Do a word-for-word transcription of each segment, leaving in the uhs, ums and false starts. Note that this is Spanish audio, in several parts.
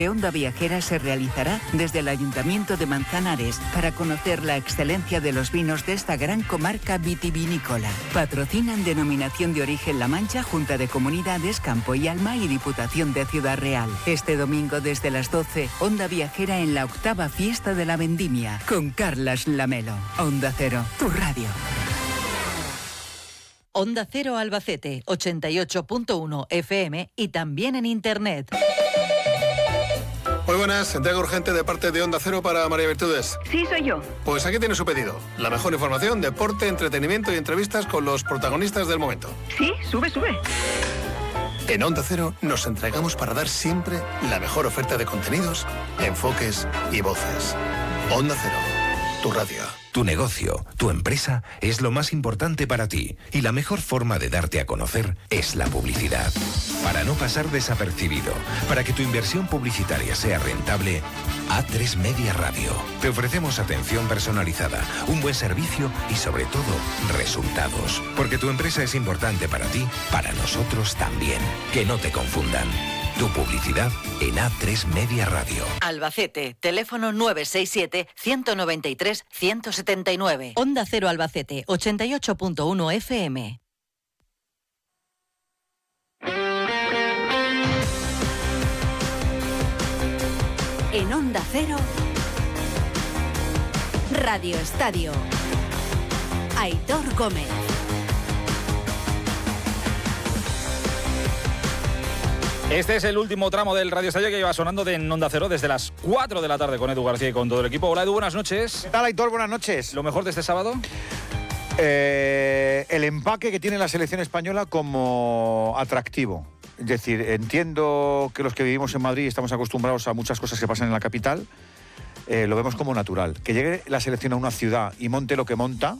Onda Viajera se realizará desde el Ayuntamiento de Manzanares para conocer la excelencia de los vinos de esta gran comarca vitivinícola. Patrocinan Denominación de Origen La Mancha, Junta de Comunidades, Campo y Alma y Diputación de Ciudad Real. Este domingo desde las doce, Onda Viajera en la octava fiesta de la Vendimia con Carlas Lamelo. Onda Cero, tu radio. Onda Cero Albacete, ochenta y ocho punto uno F M y también en Internet. Muy buenas, entrega urgente de parte de Onda Cero para María Virtudes. Sí, soy yo. Pues aquí tiene su pedido. La mejor información, deporte, entretenimiento y entrevistas con los protagonistas del momento. Sí, sube, sube. En Onda Cero nos entregamos para dar siempre la mejor oferta de contenidos, enfoques y voces. Onda Cero, tu radio. Tu negocio, tu empresa, es lo más importante para ti y la mejor forma de darte a conocer es la publicidad. Para no pasar desapercibido, para que tu inversión publicitaria sea rentable, A tres Media Radio. Te ofrecemos atención personalizada, un buen servicio y sobre todo, resultados. Porque tu empresa es importante para ti, para nosotros también. Que no te confundan. Tu publicidad en A tres Media Radio. Albacete, teléfono nueve seis siete, uno nueve tres, uno siete nueve. Onda Cero Albacete, ochenta y ocho punto uno F M. En Onda Cero, Radio Estadio. Aitor Gómez. Este es el último tramo del Radio Estadio que lleva sonando de Onda Cero desde las cuatro de la tarde con Edu García y con todo el equipo. Hola Edu, buenas noches. ¿Qué tal, Aitor? Buenas noches. ¿Lo mejor de este sábado? Eh, el empaque que tiene la selección española como atractivo. Es decir, entiendo que los que vivimos en Madrid estamos acostumbrados a muchas cosas que pasan en la capital. Eh, lo vemos como natural. Que llegue la selección a una ciudad y monte lo que monta,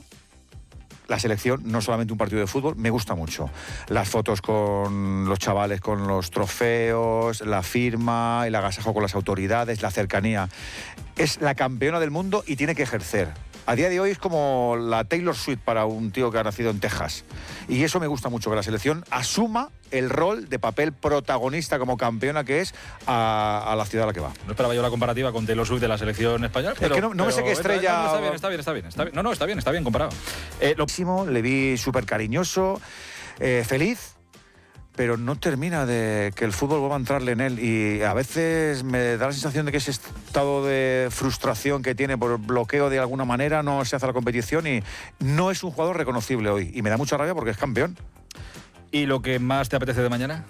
la selección, no solamente un partido de fútbol, me gusta mucho. Las fotos con los chavales, con los trofeos, la firma, el agasajo con las autoridades, la cercanía. Es la campeona del mundo y tiene que ejercer. A día de hoy es como la Taylor Swift para un tío que ha nacido en Texas. Y eso me gusta mucho, que la selección asuma el rol de papel protagonista como campeona que es a, a la ciudad a la que va. No esperaba yo la comparativa con Taylor Swift de la selección española. Pero, es que no, no me sé qué estrella... No, está bien, está bien, está bien, está bien. No, no, está bien, está bien comparado. Eh, lo... Le vi súper cariñoso, eh, feliz, pero no termina de que el fútbol vuelva a entrarle en él. Y a veces me da la sensación de que ese estado de frustración que tiene por bloqueo de alguna manera no se hace la competición y no es un jugador reconocible hoy. Y me da mucha rabia porque es campeón. ¿Y lo que más te apetece de mañana?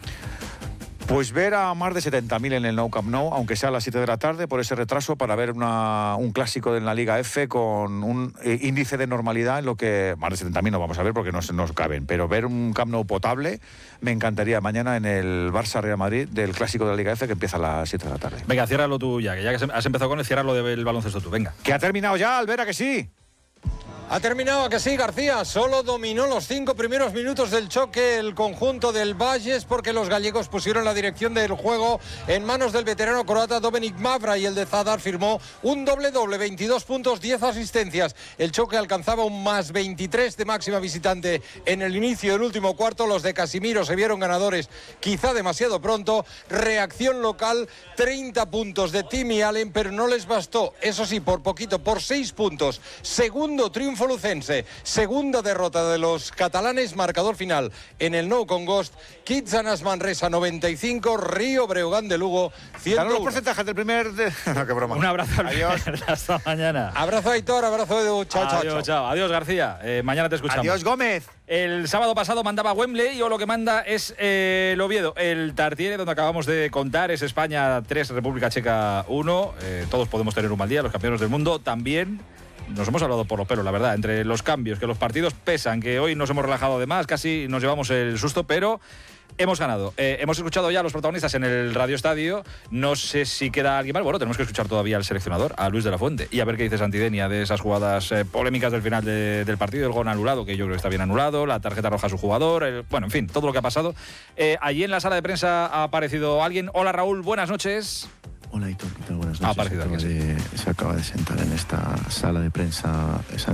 Pues ver a más de setenta mil en el Nou Camp Nou, aunque sea a las siete de la tarde, por ese retraso, para ver una, un clásico en la Liga F con un eh, índice de normalidad en lo que... Más de setenta mil no vamos a ver porque no se nos caben, pero ver un Camp Nou potable me encantaría mañana en el Barça-Real Madrid del clásico de la Liga F que empieza a las siete de la tarde. Venga, ciérralo tú ya, que ya que has empezado con él, ciérralo del baloncesto tú, venga. Que ha terminado ya, Albera, que sí. Ha terminado, que sí, García. Solo dominó los cinco primeros minutos del choque el conjunto del Valles porque los gallegos pusieron la dirección del juego en manos del veterano croata Dominik Mavra y el de Zadar firmó un doble-doble, veintidós puntos, diez asistencias. El choque alcanzaba un más veintitrés de máxima visitante en el inicio del último cuarto. Los de Casimiro se vieron ganadores quizá demasiado pronto. Reacción local, treinta puntos de Timmy Allen, pero no les bastó. Eso sí, por poquito, por seis puntos. Segundo triunfo lucense, segunda derrota de los catalanes, marcador final en el Nou Congost, Kitsanas Manresa noventa y cinco, Río Breogán de Lugo ciento uno. Los porcentajes del primer... De... no, qué broma. Un abrazo. Adiós. Hasta mañana. Abrazo Aitor, abrazo Edu. Chao, chao, Adiós, chao. chao. Adiós, García. Eh, mañana te escuchamos. Adiós, Gómez. El sábado pasado mandaba Wembley y hoy lo que manda es eh, el Oviedo. El Tartiere, donde acabamos de contar, es España tres, República Checa uno. Eh, todos podemos tener un mal día, los campeones del mundo también. Nos hemos hablado por los pelos, la verdad, entre los cambios, que los partidos pesan, que hoy nos hemos relajado de más, casi nos llevamos el susto, pero hemos ganado. Eh, hemos escuchado ya a los protagonistas en el Radio Estadio. No sé si queda alguien más. Bueno, tenemos que escuchar todavía al seleccionador, a Luis de la Fuente, y a ver qué dice Santidenia de esas jugadas eh, polémicas del final de, del partido, el gol anulado, que yo creo que está bien anulado, la tarjeta roja a su jugador, el, bueno, en fin, todo lo que ha pasado. Eh, allí en la sala de prensa ha aparecido alguien. Hola, Raúl, buenas noches. Hola, Aitor, ¿qué tal? Buenas Ha noches. aparecido se, acaba aquí, de, se acaba de sentar en esta sala de prensa. Esa